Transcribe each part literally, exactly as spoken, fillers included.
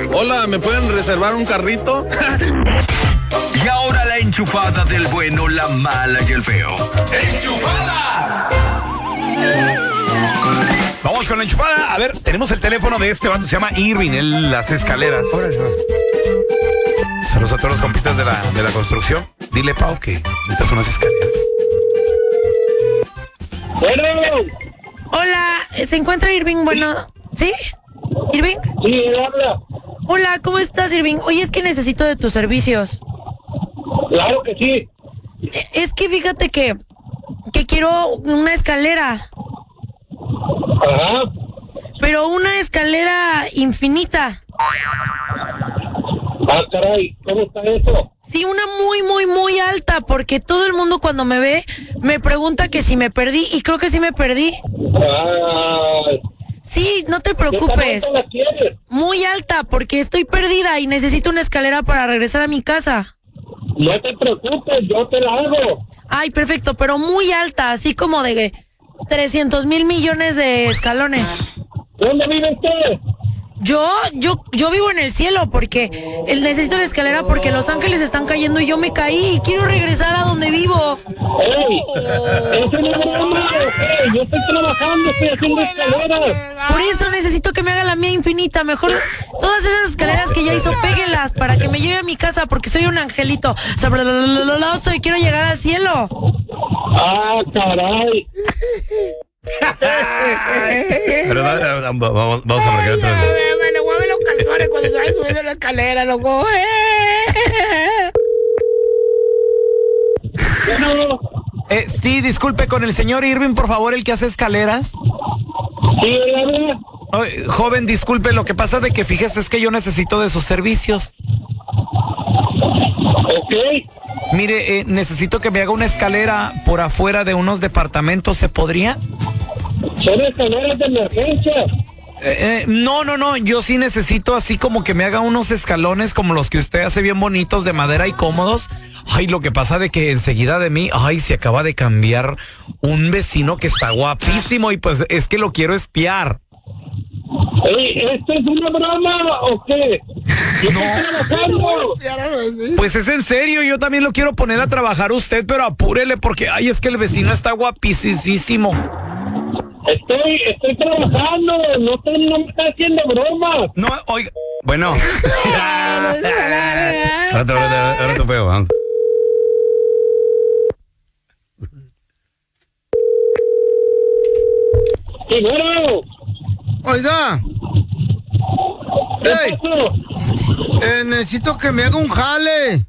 Hola, ¿me pueden reservar un carrito? Y ahora la enchufada del bueno, la mala y el feo. ¡Enchufada! Vamos con la enchufada. A ver, tenemos el teléfono de este bando. Se llama Irving, él las escaleras. Saludos a todos los compitas de la, de la construcción. Dile, Pau, que necesitas unas escaleras. Bueno. Hola, ¿se encuentra Irving? Bueno, ¿sí? ¿Irving? Sí, habla. Hola, ¿cómo estás, Irving? Oye, es que necesito de tus servicios. Claro que sí. Es que fíjate que, que quiero una escalera. Ajá. Pero una escalera infinita. Ah, caray, ¿cómo está eso? Sí, una muy, muy, muy alta, porque todo el mundo cuando me ve me pregunta que si me perdí, y creo que sí me perdí. Ah, Sí, no te ¿qué tan preocupes. alta la quieres? Muy alta, porque estoy perdida y necesito una escalera para regresar a mi casa. No te preocupes, yo te la hago. Ay, perfecto, pero muy alta, así como de trescientos mil millones de escalones. ¿Dónde vive usted? Yo, yo, yo vivo en el cielo porque el, necesito la escalera porque los ángeles están cayendo y yo me caí y quiero regresar a donde vivo. ¡Ey! ¡Eso no es broma! ¡Ey! Yo estoy trabajando, estoy haciendo escaleras. Por eso necesito que me haga la mía infinita. Mejor todas esas escaleras que ya hizo, péguelas para que me lleve a mi casa porque soy un angelito. Sabroso y quiero llegar al cielo. ¡Ah, caray! Pero da, da, da, vamos, vamos a marcar otra vez. Me le mueven los calzones cuando se va subiendo la escalera, loco. Bueno, Eh, sí, disculpe, con el señor Irving, por favor, el que hace escaleras. ¿sí él habla? Ay, joven, disculpe, lo que pasa de que fíjese es que yo necesito de sus servicios. Ok. Mire, eh, necesito que me haga una escalera por afuera de unos departamentos, ¿se podría? Son escaleras de emergencia. Eh, eh, no, no, no, yo sí necesito así como que me haga unos escalones como los que usted hace bien bonitos de madera y cómodos. Ay, lo que pasa de que enseguida de mí, ay, se acaba de cambiar un vecino que está guapísimo y pues es que lo quiero espiar. Ey, ¿esto es una broma o qué? Yo No. estoy trabajando. Pues es en serio, yo también lo quiero poner a trabajar usted, pero apúrele porque, ay, es que el vecino está guapísimo. Estoy, estoy trabajando, no, estoy, no me está haciendo bromas. No, oiga, bueno. Ahora te, ahora te, ahora te feo, vamos. Sí, bueno. Oiga, ¿Qué Ey. pasó? eh, necesito que me haga un jale.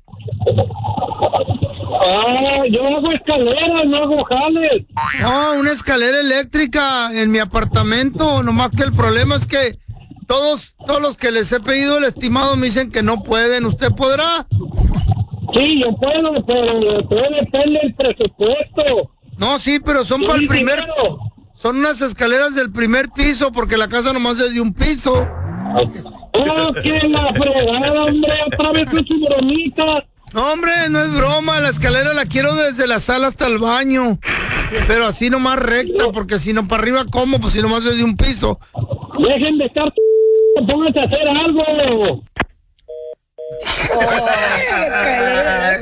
Ah, yo hago escaleras, no hago jales. No, una escalera eléctrica en mi apartamento. Nomás que el problema es que todos, todos los que les he pedido el estimado me dicen que no pueden. ¿Usted podrá? Sí, yo puedo, pero todo depende del presupuesto. No, sí, pero son Yo para el di primer... dinero. Son unas escaleras del primer piso porque la casa nomás es de un piso. Oh, que la fregada, hombre, otra vez con su bromita. No, hombre, no es broma. La escalera la quiero desde la sala hasta el baño. Pero así nomás recta, porque si no para arriba, ¿cómo? Pues si nomás es de un piso. Dejen de estar, pónganse a hacer algo.